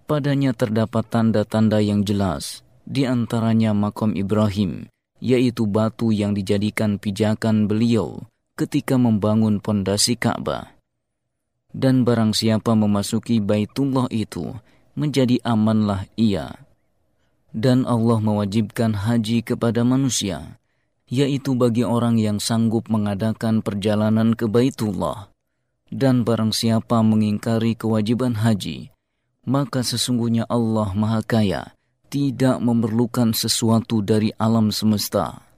Padanya terdapat tanda-tanda yang jelas, di antaranya makam Ibrahim, yaitu batu yang dijadikan pijakan beliau ketika membangun pondasi Ka'bah. Dan barang siapa memasuki Baitullah itu, menjadi amanlah ia. Dan Allah mewajibkan haji kepada manusia, yaitu bagi orang yang sanggup mengadakan perjalanan ke Baitullah. Dan barang siapa mengingkari kewajiban haji, maka sesungguhnya Allah Maha Kaya, tidak memerlukan sesuatu dari alam semesta.